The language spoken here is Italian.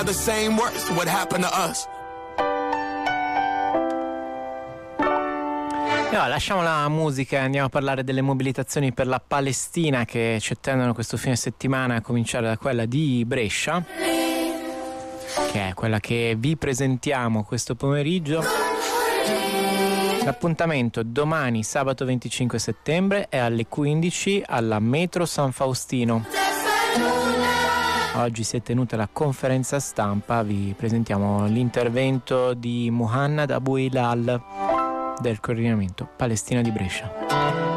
The same words, what happened to us? No, lasciamo la musica e andiamo a parlare delle mobilitazioni per la Palestina che ci attendono questo fine settimana, a cominciare da quella di Brescia, che è quella che vi presentiamo questo pomeriggio. L'appuntamento domani, sabato 25 settembre, è alle 15 alla Metro San Faustino. Oggi si è tenuta la conferenza stampa, vi presentiamo l'intervento di Muhannad Abu Hilal del coordinamento Palestina di Brescia.